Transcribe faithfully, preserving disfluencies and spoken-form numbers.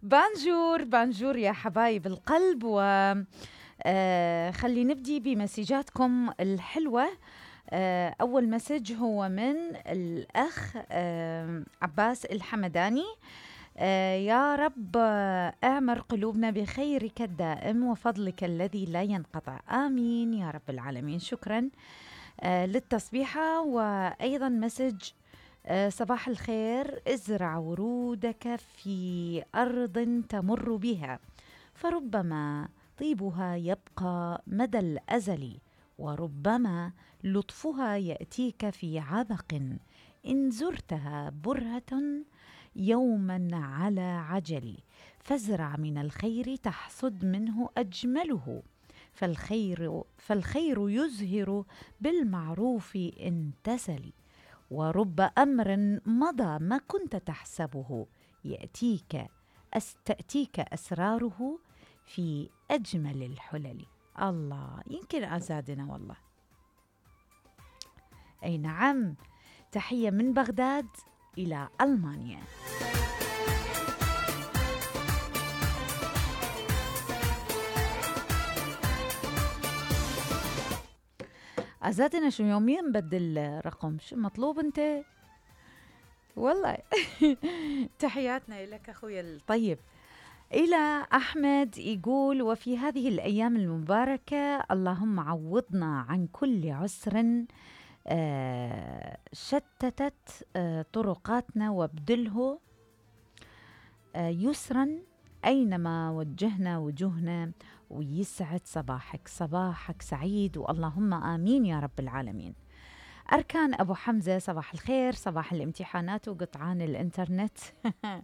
بانجور بانجور يا حبايب القلب. و آه، خلي نبدي بمسجاتكم الحلوة. آه، أول مسج هو من الأخ آه، عباس الحمداني. آه، يا رب آه، اعمر قلوبنا بخيرك الدائم وفضلك الذي لا ينقطع، آمين يا رب العالمين. شكرا آه، للتصبيحة. وأيضا مسج آه، صباح الخير، ازرع ورودك في أرض تمر بها، فربما طيبها يبقى مدى الأزل، وربما لطفها يأتيك في عبق، إن زرتها برهة يوما على عجل، فازرع من الخير تحصد منه أجمله، فالخير, فالخير يزهر بالمعروف إن تسل، ورب أمر مضى ما كنت تحسبه يأتيك أس تأتيك أسراره في أجمل الحلل. الله، يمكن أزادنا والله. أي نعم، تحية من بغداد إلى ألمانيا. أزادنا شو يوميا نبدل رقم، شو مطلوب أنت والله. تحياتنا لك أخوي الطيب. إلى أحمد يقول: وفي هذه الأيام المباركة اللهم عوضنا عن كل عسر آه شتتت آه طرقاتنا، وابدله آه يسرا أينما وجهنا وجوهنا، ويسعد صباحك، صباحك سعيد، واللهم آمين يا رب العالمين. أركان أبو حمزة: صباح الخير، صباح الامتحانات وقطعان الإنترنت.